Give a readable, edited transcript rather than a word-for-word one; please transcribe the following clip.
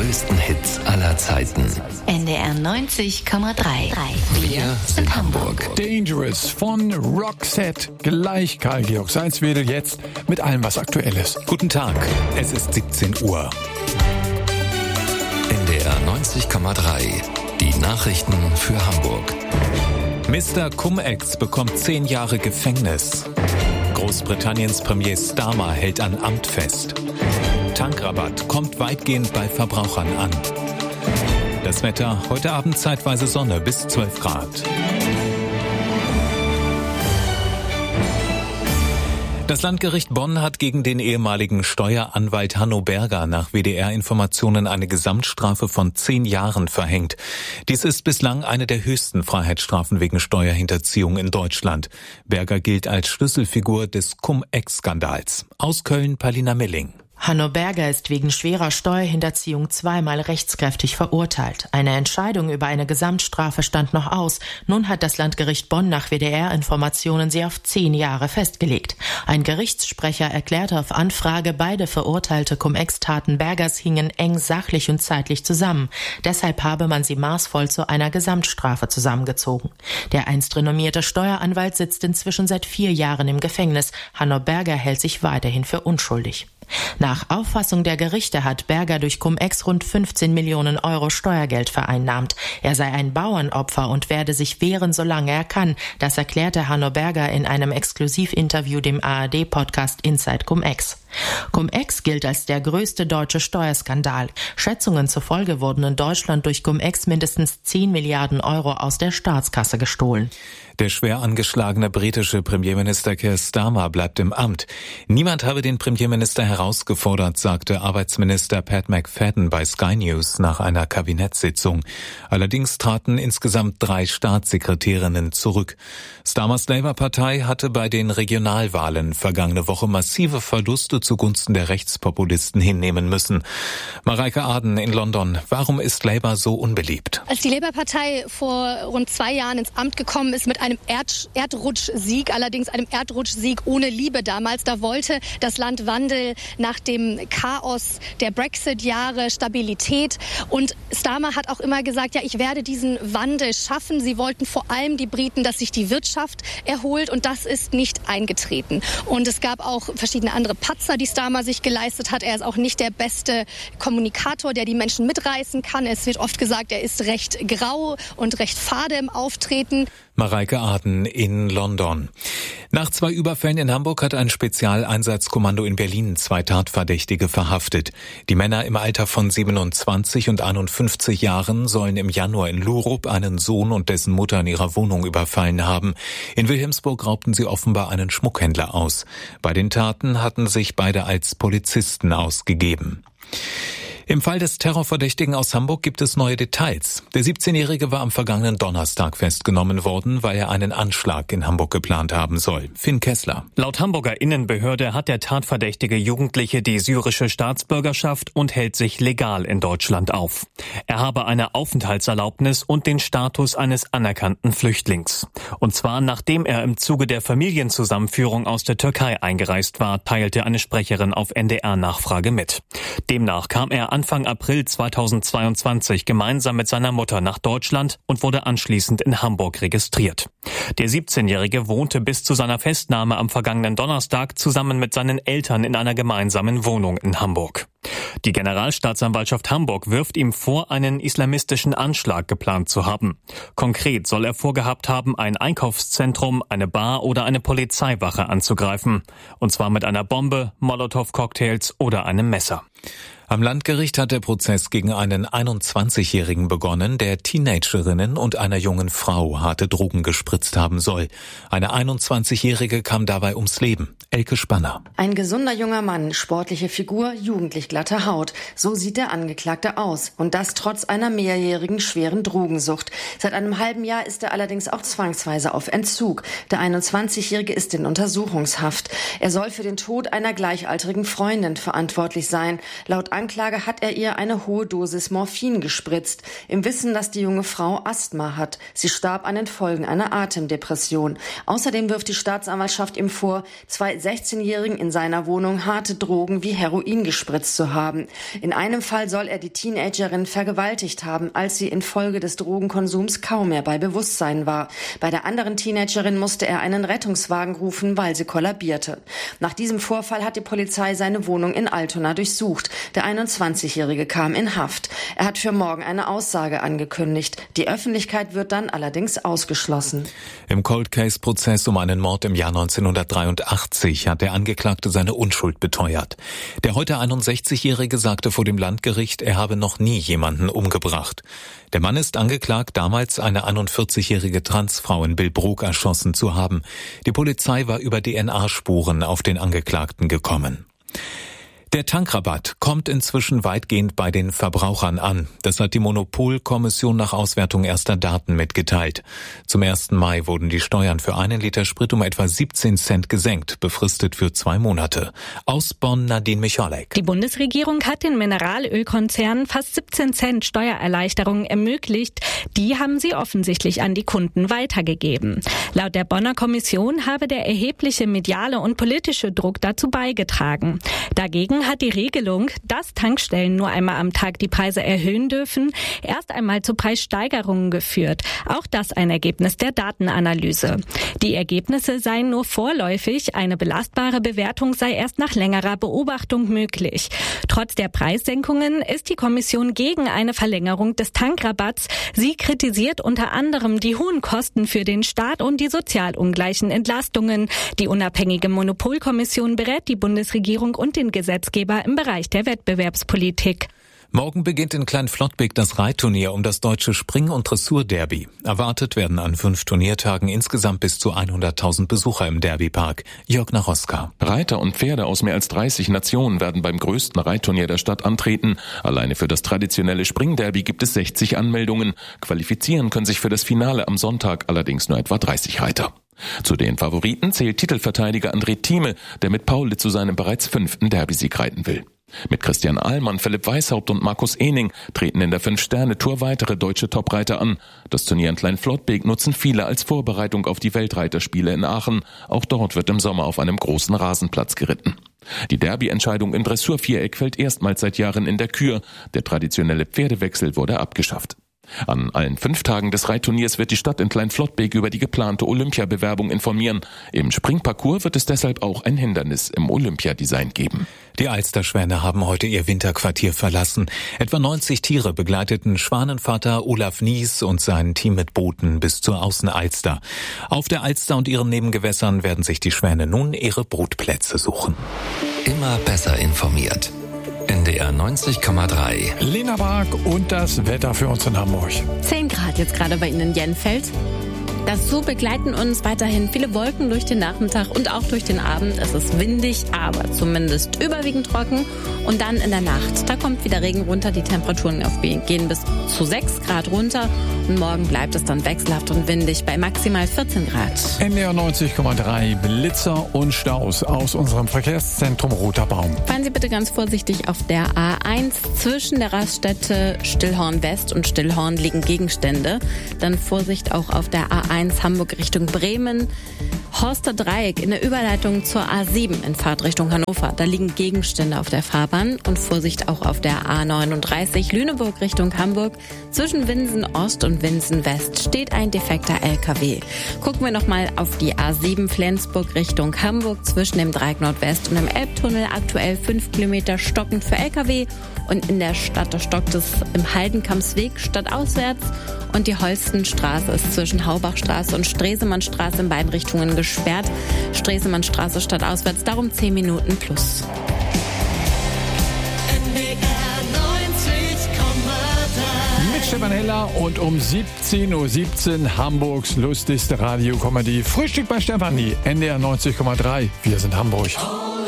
größten Hits aller Zeiten. NDR 90,3. Wir sind Hamburg. Dangerous von Roxette. Gleich Karl-Georg Seinswedel jetzt mit allem, was aktuell ist. Guten Tag, es ist 17 Uhr. NDR 90,3. Die Nachrichten für Hamburg. Mr. Cum-Ex bekommt 10 Jahre Gefängnis. Großbritanniens Premier Starmer hält an Amt fest. Tankrabatt kommt weitgehend bei Verbrauchern an. Das Wetter, heute Abend zeitweise Sonne bis 12 Grad. Das Landgericht Bonn hat gegen den ehemaligen Steueranwalt Hanno Berger nach WDR-Informationen eine Gesamtstrafe von 10 Jahren verhängt. Dies ist bislang eine der höchsten Freiheitsstrafen wegen Steuerhinterziehung in Deutschland. Berger gilt als Schlüsselfigur des Cum-Ex-Skandals. Aus Köln Paulina Milling. Hanno Berger ist wegen schwerer Steuerhinterziehung zweimal rechtskräftig verurteilt. Eine Entscheidung über eine Gesamtstrafe stand noch aus. Nun hat das Landgericht Bonn nach WDR-Informationen sie auf 10 Jahre festgelegt. Ein Gerichtssprecher erklärte auf Anfrage, beide verurteilte Cum-Ex-Taten Bergers hingen eng sachlich und zeitlich zusammen. Deshalb habe man sie maßvoll zu einer Gesamtstrafe zusammengezogen. Der einst renommierte Steueranwalt sitzt inzwischen seit 4 Jahren im Gefängnis. Hanno Berger hält sich weiterhin für unschuldig. Nach Auffassung der Gerichte hat Berger durch Cum-Ex rund 15 Millionen Euro Steuergeld vereinnahmt. Er sei ein Bauernopfer und werde sich wehren, solange er kann. Das erklärte Hanno Berger in einem Exklusivinterview dem ARD-Podcast Inside Cum-Ex. Cum-Ex gilt als der größte deutsche Steuerskandal. Schätzungen zufolge wurden in Deutschland durch Cum-Ex mindestens 10 Milliarden Euro aus der Staatskasse gestohlen. Der schwer angeschlagene britische Premierminister Keir Starmer bleibt im Amt. Niemand habe den Premierminister herausgefordert, sagte Arbeitsminister Pat McFadden bei Sky News nach einer Kabinettssitzung. Allerdings traten insgesamt 3 Staatssekretärinnen zurück. Starmers Labour-Partei hatte bei den Regionalwahlen vergangene Woche massive Verluste zugunsten der Rechtspopulisten hinnehmen müssen. Mareike Aden in London. Warum ist Labour so unbeliebt? Als die Labour-Partei vor rund 2 Jahren ins Amt gekommen ist mit einem Erdrutschsieg, allerdings einem Erdrutschsieg ohne Liebe damals, da wollte das Land Wandel nach dem Chaos der Brexit-Jahre, Stabilität. Und Starmer hat auch immer gesagt, ja, ich werde diesen Wandel schaffen. Sie wollten vor allem die Briten, dass sich die Wirtschaft erholt, und das ist nicht eingetreten. Und es gab auch verschiedene andere Patzer, die Starmer sich geleistet hat. Er ist auch nicht der beste Kommunikator, der die Menschen mitreißen kann. Es wird oft gesagt, er ist recht grau und recht fade im Auftreten. Mareike Aden in London. Nach 2 Überfällen in Hamburg hat ein Spezialeinsatzkommando in Berlin 2 Tatverdächtige verhaftet. Die Männer im Alter von 27 und 51 Jahren sollen im Januar in Lurup einen Sohn und dessen Mutter in ihrer Wohnung überfallen haben. In Wilhelmsburg raubten sie offenbar einen Schmuckhändler aus. Bei den Taten hatten sich beide als Polizisten ausgegeben. Im Fall des Terrorverdächtigen aus Hamburg gibt es neue Details. Der 17-Jährige war am vergangenen Donnerstag festgenommen worden, weil er einen Anschlag in Hamburg geplant haben soll. Finn Kessler. Laut Hamburger Innenbehörde hat der tatverdächtige Jugendliche die syrische Staatsbürgerschaft und hält sich legal in Deutschland auf. Er habe eine Aufenthaltserlaubnis und den Status eines anerkannten Flüchtlings. Und zwar nachdem er im Zuge der Familienzusammenführung aus der Türkei eingereist war, teilte eine Sprecherin auf NDR-Nachfrage mit. Demnach kam er Anfang April 2022 gemeinsam mit seiner Mutter nach Deutschland und wurde anschließend in Hamburg registriert. Der 17-Jährige wohnte bis zu seiner Festnahme am vergangenen Donnerstag zusammen mit seinen Eltern in einer gemeinsamen Wohnung in Hamburg. Die Generalstaatsanwaltschaft Hamburg wirft ihm vor, einen islamistischen Anschlag geplant zu haben. Konkret soll er vorgehabt haben, ein Einkaufszentrum, eine Bar oder eine Polizeiwache anzugreifen. Und zwar mit einer Bombe, Molotow-Cocktails oder einem Messer. Am Landgericht hat der Prozess gegen einen 21-Jährigen begonnen, der Teenagerinnen und einer jungen Frau harte Drogen gespritzt haben soll. Eine 21-Jährige kam dabei ums Leben. Elke Spanner. Ein gesunder junger Mann, sportliche Figur, jugendlich glatte Haut. So sieht der Angeklagte aus. Und das trotz einer mehrjährigen schweren Drogensucht. Seit einem halben Jahr ist er allerdings auch zwangsweise auf Entzug. Der 21-Jährige ist in Untersuchungshaft. Er soll für den Tod einer gleichaltrigen Freundin verantwortlich sein. Laut Anklage hat er ihr eine hohe Dosis Morphin gespritzt, im Wissen, dass die junge Frau Asthma hat. Sie starb an den Folgen einer Atemdepression. Außerdem wirft die Staatsanwaltschaft ihm vor, 2 16-Jährigen in seiner Wohnung harte Drogen wie Heroin gespritzt zu haben. In einem Fall soll er die Teenagerin vergewaltigt haben, als sie infolge des Drogenkonsums kaum mehr bei Bewusstsein war. Bei der anderen Teenagerin musste er einen Rettungswagen rufen, weil sie kollabierte. Nach diesem Vorfall hat die Polizei seine Wohnung in Altona durchsucht. Der 21-Jährige kam in Haft. Er hat für morgen eine Aussage angekündigt. Die Öffentlichkeit wird dann allerdings ausgeschlossen. Im Cold-Case-Prozess um einen Mord im Jahr 1983 hat der Angeklagte seine Unschuld beteuert. Der heute 61-Jährige sagte vor dem Landgericht, er habe noch nie jemanden umgebracht. Der Mann ist angeklagt, damals eine 41-jährige Transfrau in Billbrook erschossen zu haben. Die Polizei war über DNA-Spuren auf den Angeklagten gekommen. Der Tankrabatt kommt inzwischen weitgehend bei den Verbrauchern an. Das hat die Monopolkommission nach Auswertung erster Daten mitgeteilt. Zum 1. Mai wurden die Steuern für 1 Liter Sprit um etwa 17 Cent gesenkt, befristet für 2 Monate. Aus Bonn Nadine Michalek. Die Bundesregierung hat den Mineralölkonzernen fast 17 Cent Steuererleichterungen ermöglicht. Die haben sie offensichtlich an die Kunden weitergegeben. Laut der Bonner Kommission habe der erhebliche mediale und politische Druck dazu beigetragen. Dagegen hat die Regelung, dass Tankstellen nur einmal am Tag die Preise erhöhen dürfen, erst einmal zu Preissteigerungen geführt. Auch das ein Ergebnis der Datenanalyse. Die Ergebnisse seien nur vorläufig, eine belastbare Bewertung sei erst nach längerer Beobachtung möglich. Trotz der Preissenkungen ist die Kommission gegen eine Verlängerung des Tankrabatts. Sie kritisiert unter anderem die hohen Kosten für den Staat und die sozial ungleichen Entlastungen. Die unabhängige Monopolkommission berät die Bundesregierung und den Gesetzgeber im Bereich der Wettbewerbspolitik. Morgen beginnt in Kleinflottbek das Reitturnier um das deutsche Spring- und Dressur-Derby. Erwartet werden an 5 Turniertagen insgesamt bis zu 100.000 Besucher im Derbypark. Jörg Naroska. Reiter und Pferde aus mehr als 30 Nationen werden beim größten Reitturnier der Stadt antreten. Alleine für das traditionelle Springderby gibt es 60 Anmeldungen. Qualifizieren können sich für das Finale am Sonntag allerdings nur etwa 30 Reiter. Zu den Favoriten zählt Titelverteidiger André Thieme, der mit Pauli zu seinem bereits 5. Derby-Sieg reiten will. Mit Christian Ahlmann, Philipp Weishaupt und Markus Ehning treten in der 5-Sterne-Tour weitere deutsche Topreiter an. Das Turnier in Kleinflottbek nutzen viele als Vorbereitung auf die Weltreiterspiele in Aachen. Auch dort wird im Sommer auf einem großen Rasenplatz geritten. Die Derby-Entscheidung im Dressurviereck fällt erstmals seit Jahren in der Kür. Der traditionelle Pferdewechsel wurde abgeschafft. An allen 5 Tagen des Reitturniers wird die Stadt in Kleinflottbek über die geplante Olympiabewerbung informieren. Im Springparcours wird es deshalb auch ein Hindernis im Olympiadesign geben. Die Alsterschwäne haben heute ihr Winterquartier verlassen. Etwa 90 Tiere begleiteten Schwanenvater Olaf Nies und sein Team mit Booten bis zur Außenalster. Auf der Alster und ihren Nebengewässern werden sich die Schwäne nun ihre Brutplätze suchen. Immer besser informiert. NDR 90,3. Lena Bark und das Wetter für uns in Hamburg. 10 Grad jetzt gerade bei Ihnen in Jenfeld. Dazu begleiten uns weiterhin viele Wolken durch den Nachmittag und auch durch den Abend. Es ist windig, aber zumindest überwiegend trocken. Und dann in der Nacht, da kommt wieder Regen runter. Die Temperaturen gehen bis zu 6 Grad runter. Und morgen bleibt es dann wechselhaft und windig bei maximal 14 Grad. NDR 90,3 Blitzer und Staus aus unserem Verkehrszentrum Roter Baum. Fahren Sie bitte ganz vorsichtig auf der A1. Zwischen der Raststätte Stillhorn West und Stillhorn liegen Gegenstände. Dann Vorsicht auch auf der A1 Hamburg Richtung Bremen. Horster Dreieck in der Überleitung zur A7 in Fahrtrichtung Hannover. Da liegen Gegenstände auf der Fahrbahn. Und Vorsicht auch auf der A39 Lüneburg Richtung Hamburg. Zwischen Winsen Ost und Winsen West steht ein defekter LKW. Gucken wir nochmal auf die A7 Flensburg Richtung Hamburg. Zwischen dem Dreieck Nordwest und dem Elbtunnel aktuell 5 Kilometer stockend für LKW. Und in der Stadt, da stockt es im Heidenkampsweg stadtauswärts. Und die Holstenstraße ist zwischen Haubachstraße und Stresemannstraße in beiden Richtungen gesperrt. Stresemannstraße stadtauswärts, darum 10 Minuten plus. Mit Stefan Heller und um 17:17 Uhr Hamburgs lustigste Radio-Comedy. Frühstück bei Stefanie, NDR 90,3. Wir sind Hamburg.